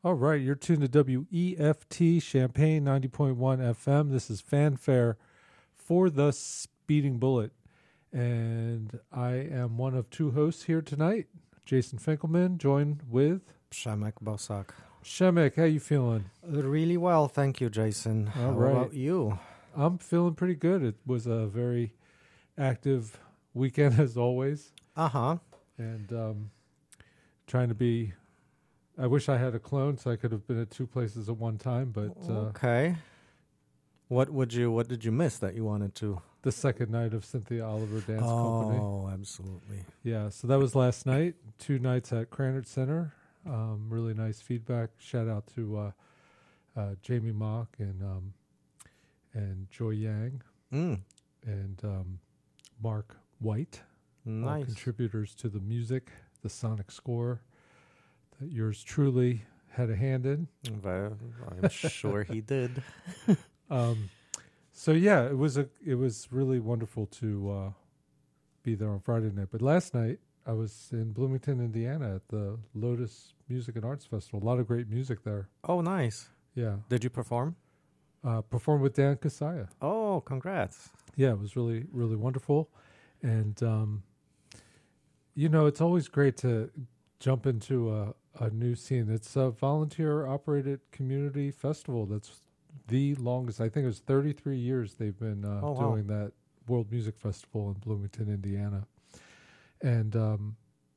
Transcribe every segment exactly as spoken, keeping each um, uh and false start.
All right, you're tuned to W E F T Champaign ninety point one F M. This is Fanfare for the Speeding Bullet. And I am one of two hosts here tonight, Jason Finkelman, joined with Przemek Bosak. Przemek. How you feeling? Really well, thank you, Jason. All How right. about you? I'm feeling pretty good. It was a very active weekend as always. Uh-huh. And um, trying to be... I wish I had a clone so I could have been at two places at one time, but... Uh, okay. What would you? What did you miss that you wanted to? The second night of Cynthia Oliver Dance oh, Company. Oh, absolutely. Yeah, so that was last night. Two nights at Cranard Center. Um, really nice feedback. Shout out to uh, uh, Jamie Mock and um, and Joy Yang Mm. and um, Mark White. All Nice. contributors to the music, the sonic score that yours truly had a hand in. Well, I'm sure he did. Um, so yeah, it was a it was really wonderful to uh, be there on Friday night. But last night I was in Bloomington, Indiana, at the Lotus Music and Arts Festival. A lot of great music there. Oh, nice. Yeah, Did you perform? uh, performed with Dan Kasaya. Oh, congrats. Yeah, it was really really wonderful, and um, you know it's always great to jump into a, a new scene. It's a volunteer operated community festival that's the longest. I think it was thirty-three years they've been uh, Oh, wow. doing that World Music Festival in Bloomington, Indiana. And um,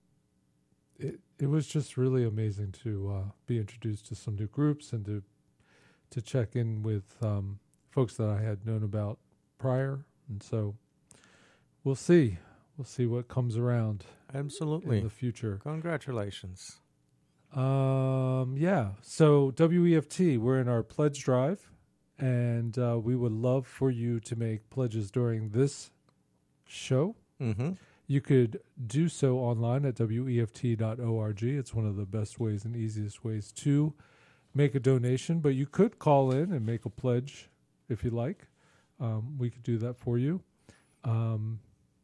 it it was just really amazing to uh, be introduced to some new groups and to to check in with um, folks that I had known about prior. And so we'll see. We'll see what comes around Absolutely. in the future. Congratulations. Um, yeah. So W E F T, we're in our pledge drive, and uh, we would love for you to make pledges during this show. Mm-hmm. You could do so online at W E F T dot org. It's one of the best ways and easiest ways to make a donation, but you could call in and make a pledge if you like. Um, we could do that for you. Um,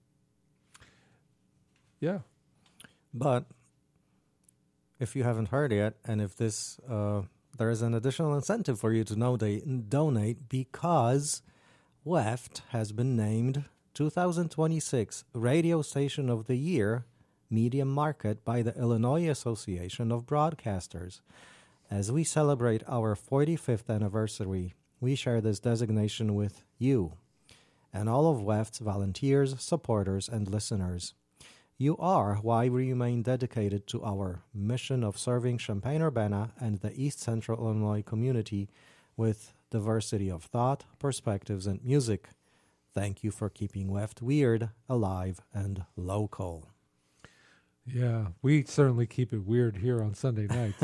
yeah. But if you haven't heard yet, and if this, uh, there is an additional incentive for you to know they donate because W E F T has been named two thousand twenty-six Radio Station of the Year Medium Market by the Illinois Association of Broadcasters. As we celebrate our forty-fifth anniversary, we share this designation with you and all of W E F T's volunteers, supporters, and listeners. You are why we remain dedicated to our mission of serving Champaign-Urbana and the East Central Illinois community with diversity of thought, perspectives, and music. Thank you for keeping W E F T weird, alive, and local. Yeah, we certainly keep it weird here on Sunday nights.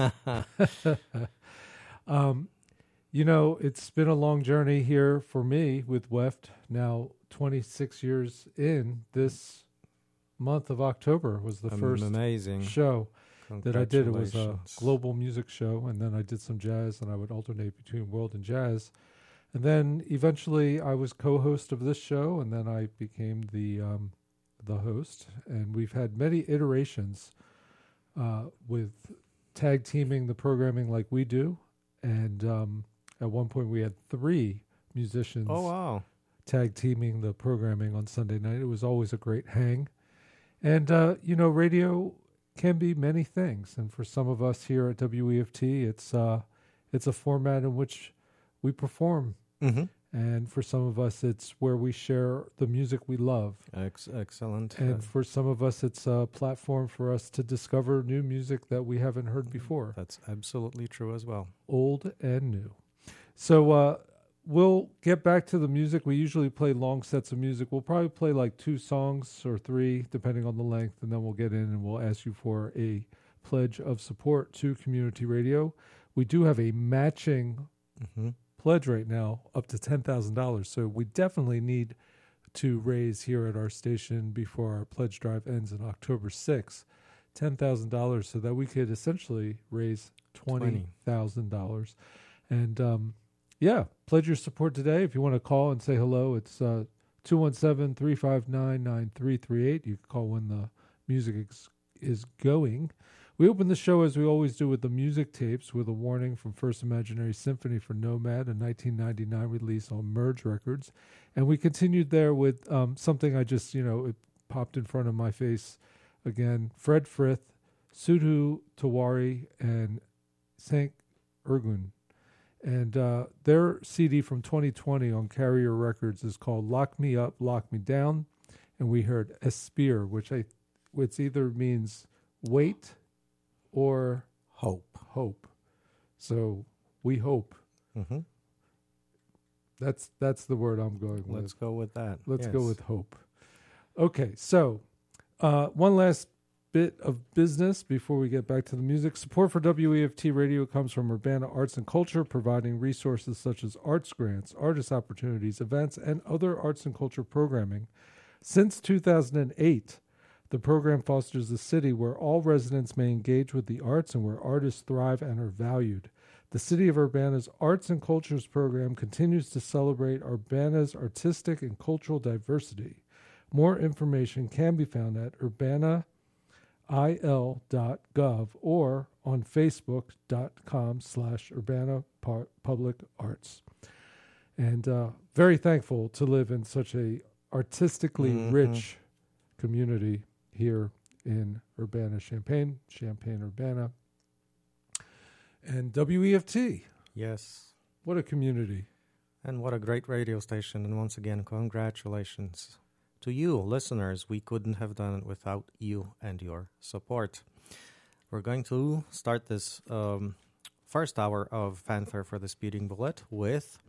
um, you know, it's been a long journey here for me with W E F T. Now, twenty-six years in, this month of October was the Um, first amazing show that I did. It was a Congratulations. global music show, and then I did some jazz, and I would alternate between world and jazz. And then eventually I was co-host of this show, and then I became the um, the host. And we've had many iterations uh, with tag teaming the programming like we do. And um, at one point we had three musicians Oh, wow. tag teaming the programming on Sunday night. It was always a great hang. And, uh, you know, radio can be many things. And for some of us here at W E F T, it's uh, it's a format in which we perform. Mm-hmm. And for some of us, it's where we share the music we love. Ex- excellent. And Uh, for some of us, it's a platform for us to discover new music that we haven't heard before, that's absolutely true as well. old and new. So uh, we'll get back to the music. We usually play long sets of music. We'll probably play like two songs or three, depending on the length, and then we'll get in and we'll ask you for a pledge of support to community radio. We do have a matching Mm-hmm. pledge right now up to ten thousand dollars. So we definitely need to raise here at our station before our pledge drive ends on October sixth, ten thousand dollars so that we could essentially raise twenty thousand dollars. And um, yeah, pledge your support today. If you want to call and say hello, it's uh, two one seven, three five nine, nine three three eight. You can call when the music is, is going. We open the show, as we always do, with the music tapes with a warning from First Imaginary Symphony for Nomad, a nineteen ninety-nine release on Merge Records. And we continued there with um, something I just, you know, it popped in front of my face again. Fred Frith, Sudhu Tawari, and Sank Ergun. And uh, their C D from twenty twenty on Carrier Records is called Lock Me Up, Lock Me Down. And we heard Espir, which I, which either means wait or Hope. Hope. So we hope. Mm-hmm. That's that's the word I'm going with. Let's go with that. Let's Yes. go with hope. Okay, so uh, one last bit of business before we get back to the music. Support for W E F T Radio comes from Urbana Arts and Culture, providing resources such as arts grants, artist opportunities, events, and other arts and culture programming. Since two thousand eight, the program fosters a city where all residents may engage with the arts and where artists thrive and are valued. The City of Urbana's Arts and Cultures program continues to celebrate Urbana's artistic and cultural diversity. More information can be found at urbana I L dot gov or on facebook.com slash Urbana Public Arts. And uh, very thankful to live in such a artistically Mm-hmm. rich community here in Urbana-Champaign, Champaign-Urbana. And W E F T, Yes. what a community. And what a great radio station. And once again, congratulations to you, listeners. We couldn't have done it without you and your support. We're going to start this um, first hour of Fanfare for the Speeding Bullet with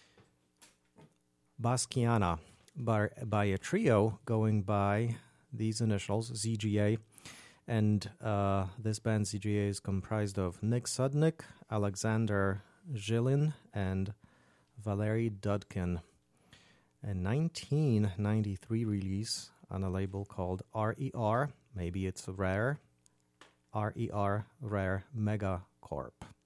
Basquiana by, by a trio going by these initials, Z G A. And uh, this band, Z G A, is comprised of Nick Sudnick, Alexander Zhilin, and Valery Dudkin. A nineteen ninety-three release on a label called R E R, maybe it's rare, R E R, Rare Mega Corp.